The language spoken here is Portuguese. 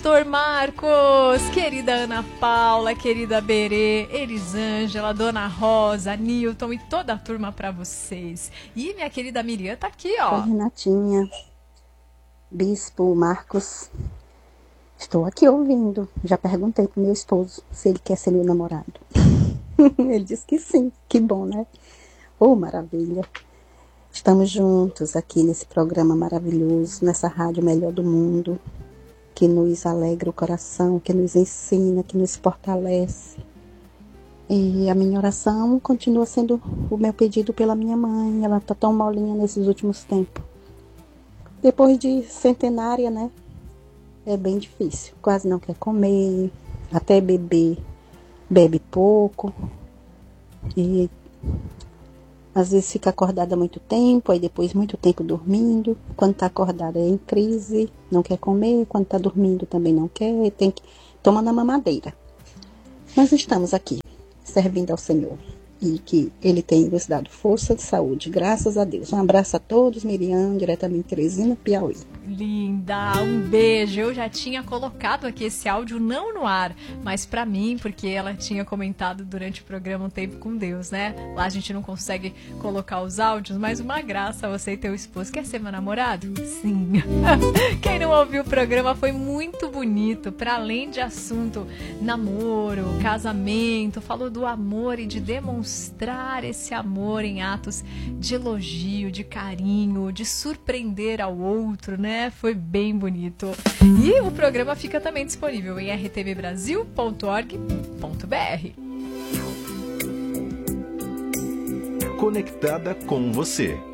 Pastor Marcos, querida Ana Paula, querida Berê, Elisângela, Dona Rosa, Nilton e toda a turma para vocês. E minha querida Miriam tá aqui, ó. Oi, Renatinha, Bispo Marcos, estou aqui ouvindo. Já perguntei pro meu esposo se ele quer ser meu namorado. Ele disse que sim, que bom, né? Oh, maravilha. Estamos juntos aqui nesse programa maravilhoso, nessa rádio melhor do mundo, que nos alegra o coração, que nos ensina, que nos fortalece. E a minha oração continua sendo o meu pedido pela minha mãe. Ela está tão molinha nesses últimos tempos. Depois de centenária, né? É bem difícil. Quase não quer comer, até beber, bebe pouco. E às vezes fica acordada muito tempo, aí depois muito tempo dormindo. Quando está acordada é em crise, não quer comer. Quando está dormindo também não quer, tem que tomar na mamadeira. Nós estamos aqui, servindo ao Senhor. E que Ele tem nos dado força de saúde, graças a Deus. Um abraço a todos, Miriam, diretamente de Teresina, Piauí. Linda, um beijo. Eu já tinha colocado aqui esse áudio não no ar, mas pra mim, porque ela tinha comentado durante o programa Um Tempo com Deus, né? Lá a gente não consegue colocar os áudios, mas uma graça você e teu esposo. Quer ser meu namorado? Sim. Quem não ouviu o programa foi muito bonito, pra além de assunto namoro, casamento, falou do amor e de demonstrar esse amor em atos de elogio, de carinho, de surpreender ao outro, né? Foi bem bonito. E o programa fica também disponível em rtvbrasil.org.br. Conectada com você.